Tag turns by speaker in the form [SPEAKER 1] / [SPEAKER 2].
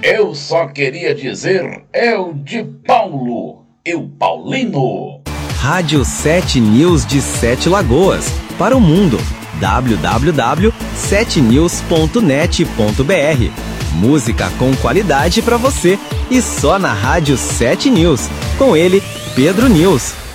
[SPEAKER 1] Eu só queria dizer, é o de Paulo, eu Paulino.
[SPEAKER 2] Rádio 7 News de Sete Lagoas, para o mundo. www.7news.net.br. Música com qualidade para você e só na Rádio 7 News. Com ele, Pedro News.